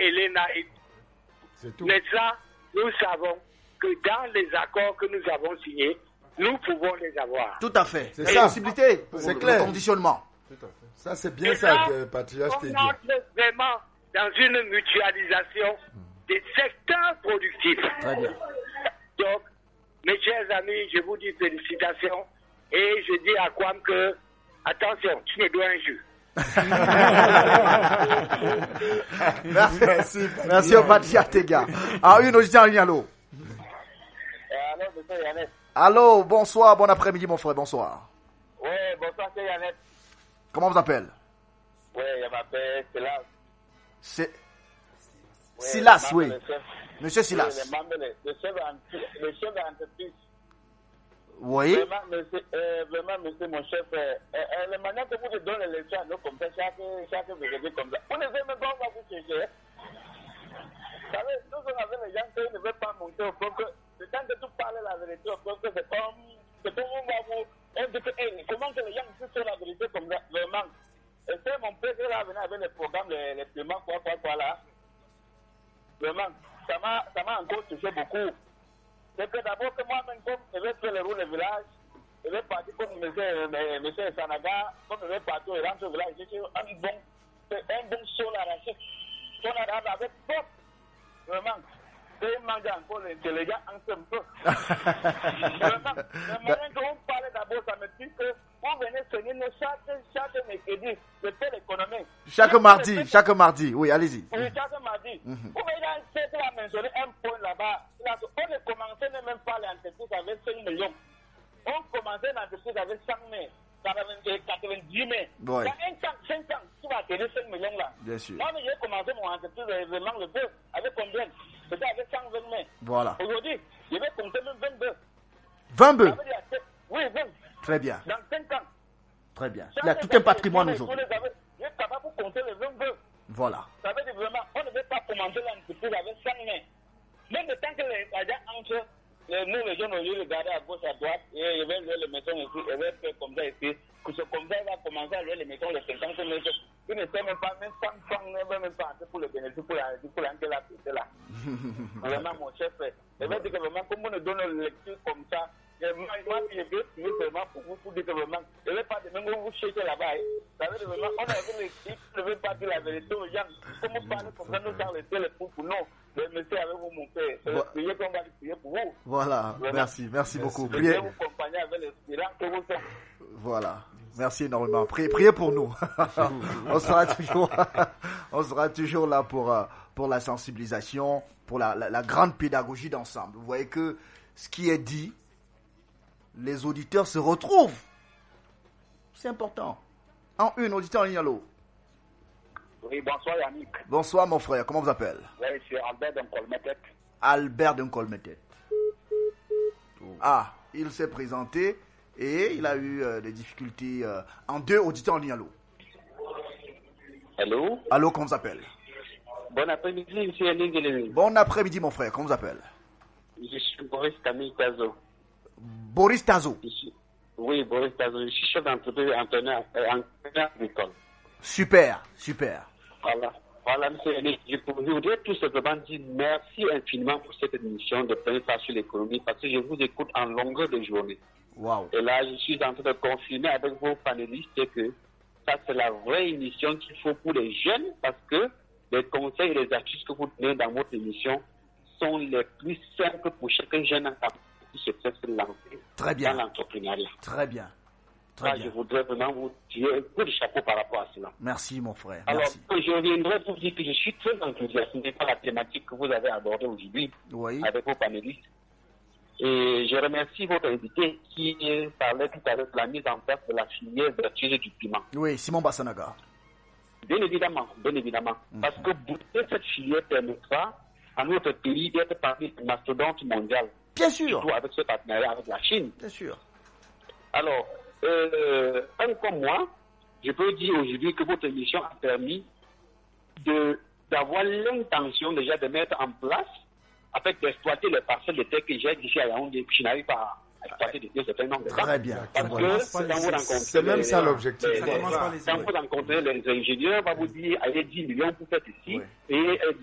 Elena et tout. Mais ça, nous savons que dans les accords que nous avons signés, nous pouvons les avoir. Tout à fait. C'est ça. Possibilité. C'est clair. Le conditionnement. Tout à fait. Ça, c'est bien ça que Patriarche te dit. On entre vraiment dans une mutualisation des secteurs productifs. Très bien. Donc, mes chers amis, je vous dis félicitations et je dis à Kwame que, attention, tu me dois un jus. Merci au Patriarche Tega. Ah, une audition en ligne, allô. Allô, monsieur Yannette. Allô, bonsoir, bon après-midi, mon frère, bonsoir. Oui, bonsoir, c'est Yannette. Comment vous appelle? Oui, je m'appelle Silas. Silas, oui. Monsieur Silas. Le chef d'entreprise. Oui. Vraiment, monsieur, mon chef, la manière que vous donnez les leçons à nos comme ça, chaque vérité comme ça. Vous ne savez même pas où vous cherchez. Vous savez, nous, on avait les gens qui ne veulent pas monter au peuple. C'est quand tu parles la vérité au peuple, c'est comme on va vous indiquer comment que les gens disent sur la vérité comme ça, vraiment. Et c'est mon père qui là venir avec les programmes, les paiements, quoi là. Vraiment, ça m'a encore touché beaucoup. C'est que d'abord que moi-même, comme je vais faire le rôle du village, je vais partir comme monsieur Sanaga, comme je vais partir au rentre au village, j'ai un bon sol arraché. Son arabe avec top. Vraiment. C'est manger encore l'intelligent en ce peu. Vraiment. Le moment qu'on parle d'abord, ça me dit que vous venez soigner chaque mercredi, c'est l'économie. Chaque mardi, oui, allez-y. Oui, chaque mardi. Vous voyez, mentionné un point là-bas. On ne commençait même pas l'entreprise avec 5 millions. On commençait l'entreprise avec 100 000, 90 000. Ouais. Dans 5 ans, tu vas atteindre 5 millions là. Bien sûr. Moi, j'ai commencé mon entreprise vraiment le 2. Avec combien? C'était avec 120 000. Voilà. Aujourd'hui, je vais compter même 22. 22? Oui, 20. Très bien. Dans 5 ans. Très bien. Il y a tout un patrimoine aujourd'hui. Je suis capable de compter les 22. Voilà. Ça veut dire vraiment, on ne veut pas commencer l'entreprise avec 100 000. Même le temps que les agents entrent, nous les jeunes, on veut regarder à gauche, à droite, et je vais louer les maisons ici, et je vais faire comme ça ici. Que c'est comme ça, il va commencer à louer les maisons, les 50 000. Il ne sait même pas, même 100 francs, ne veut même pas entrer pour le bénéfice, pour l'entrée là. Vraiment, mon chef, je vais dire que vraiment, comme on nous donne une lecture comme ça, moi, je veux tuer vraiment pour vous, pour dire que vraiment, je ne vais pas de même vous chercher là-bas. Ça veut dire vraiment, on a vu l'équipe, je ne veux pas dire la vérité aux gens. Comment parler comme ça, nous, sans laisser les fous pour nous. Mais monsieur, avec vous, mon père, priez qu'on va prier pour vous. Voilà, vraiment. Merci beaucoup. Priez. Je vais vous accompagner avec l'espérance que vous êtes. Voilà. Merci énormément. Priez pour nous. on sera toujours là pour la sensibilisation, pour la grande pédagogie d'ensemble. Vous voyez que ce qui est dit, les auditeurs se retrouvent. C'est important. En une, auditeur en ligne, allô. Oui, bonsoir Yannick. Bonsoir mon frère, comment vous appelez? Oui, c'est Albert d'Uncolmetet. Albert d'Uncolmetet. Ah, il s'est présenté et il a eu des difficultés en deux auditeurs en ligne, allô. Allô? Allô, comment vous appelez? Bon après-midi, monsieur Yannick. Bon après-midi mon frère, comment vous appelez? Je suis Boris Camille Tazo. Boris Tazo. Oui, Boris Tazo. Je suis chef d'entreprise entraîneur agricole. Super. Voilà, monsieur Yannick. Je voudrais tout simplement dire merci infiniment pour cette émission de plein face sur l'économie parce que je vous écoute en longueur de journée. Wow. Et là, je suis en train de confirmer avec vos panélistes que ça, c'est la vraie émission qu'il faut pour les jeunes parce que les conseils et les astuces que vous donnez dans votre émission sont les plus simples pour chacun jeune qui se fait se lancer dans l'entrepreneuriat. Très bien. Je voudrais vraiment vous tirer un coup de chapeau par rapport à cela. Merci, mon frère. Alors, merci. Je reviendrai pour dire que je suis très enthousiasmé par la thématique que vous avez abordée aujourd'hui avec vos panélistes. Et je remercie votre invité qui parlait tout à l'heure de la mise en place de la filière vertueuse du piment. Oui, Simon Bassanaga. Bien évidemment. Parce que booster cette filière permettra à notre pays d'être parmi les mastodontes mondiales. Bien sûr. Surtout avec ce partenariat avec la Chine. Bien sûr. Alors, comme moi, je peux dire aujourd'hui que votre émission a permis d'avoir l'intention déjà de mettre en place, avec d'exploiter les parcelles de terre que j'ai ici à Yaoundé, puis je n'arrive pas à exploiter de certains nombres de temps. Très bien. Parce que quand vous rencontrez... C'est même ça l'objectif. Quand vous rencontrez les ingénieurs, on va vous dire, allez 10 millions pour faire ici, et